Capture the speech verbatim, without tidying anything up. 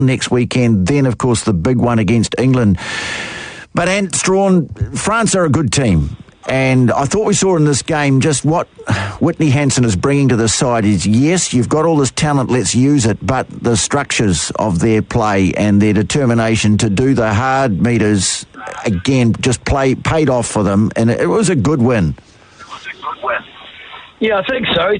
next weekend. Then, of course, the big one against England. But, Ant Strawn, France are a good team. And I thought we saw in this game just what Whitney Hansen is bringing to the side is, yes, you've got all this talent, let's use it, but the structures of their play and their determination to do the hard meters, again, just play paid off for them, and it was a good win. Yeah, I think so.